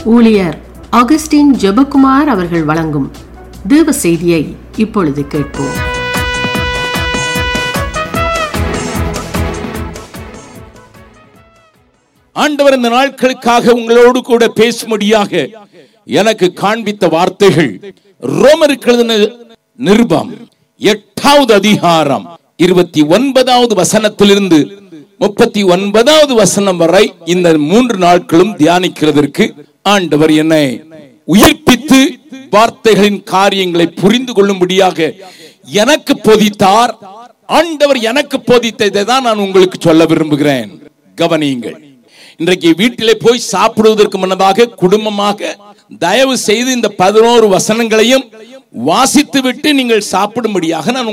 ஊழியர் ஆகஸ்டின் ஜெபக்குமார் அவர்கள் வழங்கும் தேவ செய்தியை இப்பொழுது கேட்போம். ஆண்டவர் இந்த நாட்களுக்காக உங்களோடு கூட பேசும்படியாக எனக்கு காண்பித்த வார்த்தைகள் ரோமருக்கு எழுதின நிருபம் 8வது அதிகாரம் 29வது வசனத்திலிருந்து 39வது வசனம் வரை இந்த 3 நாட்களும் தியானிக்கிறதற்கு ஆண்டவர் என்னை உயிர்ப்பித்து வார்த்தைகளின் காரியங்களை புரிந்து கொள்ளும்படியாக எனக்கு போதித்தார். ஆண்டவர் எனக்கு போதித்ததை தான் நான் உங்களுக்கு சொல்ல விரும்புகிறேன். கவனியுங்கள். இன்றைக்கு வீட்டிலே போய் சாப்பிடுவதற்கு முன்னதாக குடும்பமாக தயவு செய்து இந்த 11 வசனங்களையும் வாசித்து விட்டு நீங்கள் சாப்பிடும்படியாக நான்